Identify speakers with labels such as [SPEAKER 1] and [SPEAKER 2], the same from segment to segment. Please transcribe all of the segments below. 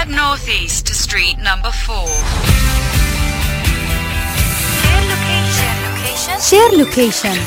[SPEAKER 1] at Northeast Street number 4.
[SPEAKER 2] Share location.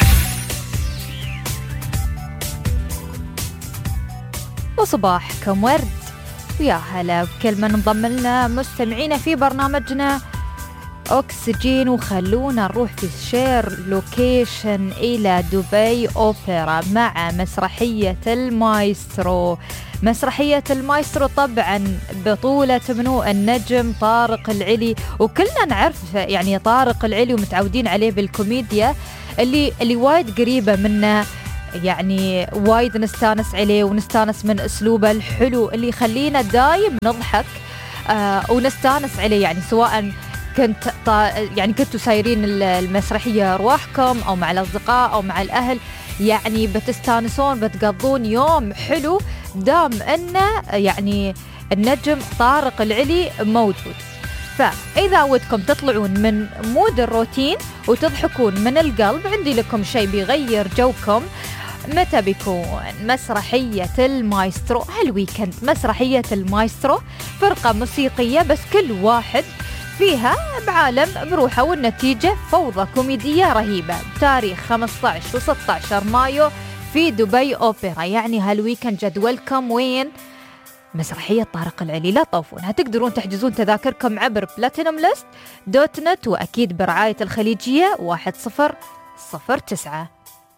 [SPEAKER 2] وصباحكم ورد، ويا هلا بكل من انضم لنا مستمعينا في برنامجنا أكسجين. وخلونا نروح في شير لوكيشن إلى دبي أوبرا مع مسرحية المايسترو. مسرحية المايسترو طبعا بطولة منو؟ النجم طارق العلي، وكلنا نعرف يعني طارق العلي ومتعودين عليه بالكوميديا اللي وايد قريبة منا، يعني وايد نستانس عليه ونستانس من أسلوبه الحلو اللي يخلينا دايم نضحك ونستانس عليه. يعني سواء كنتوا سايرين المسرحية رواحكم أو مع الأصدقاء أو مع الأهل، يعني بتستانسون بتقضون يوم حلو دام أنه يعني النجم طارق العلي موجود. فإذا ودكم تطلعون من مود الروتين وتضحكون من القلب، عندي لكم شيء بيغير جوكم. متى بيكون مسرحية المايسترو؟ هالويكند مسرحية المايسترو، فرقة موسيقية بس كل واحد فيها بعالم بروحه، والنتيجة فوضى كوميدية رهيبة. تاريخ 15 و16 مايو في دبي أوبرا. يعني هالويكند جدولكم وين؟ مسرحية طارق العلي. لا طوفونها، تقدرون تحجزون تذاكركم عبر platinumlist.net، وأكيد برعاية الخليجية 1009.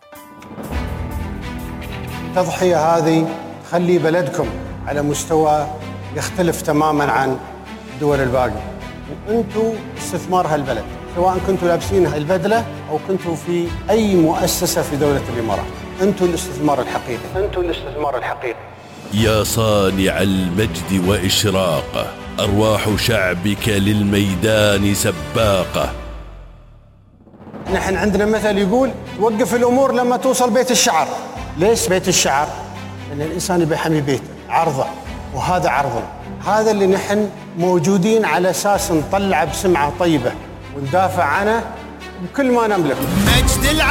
[SPEAKER 3] التضحية هذه تخلي بلدكم على مستوى يختلف تماما عن الدول الباقية، وانتم استثمار هالبلد، سواء كنتوا لابسين البدلة أو كنتوا في أي مؤسسة في دولة الإمارات. انتم الاستثمار الحقيقي، انتم الاستثمار الحقيقي.
[SPEAKER 4] يا صانع المجد وإشراقه، أرواح شعبك للميدان سباقة.
[SPEAKER 3] نحن عندنا مثل يقول توقف الأمور لما توصل بيت الشعر. ليش بيت الشعر؟ لأن الإنسان يبي يحمي بيته، عرضه، وهذا عرضنا. هذا اللي نحن موجودين على أساس نطلع بسمعة طيبة وندافع عنه بكل ما نملك.
[SPEAKER 5] مجد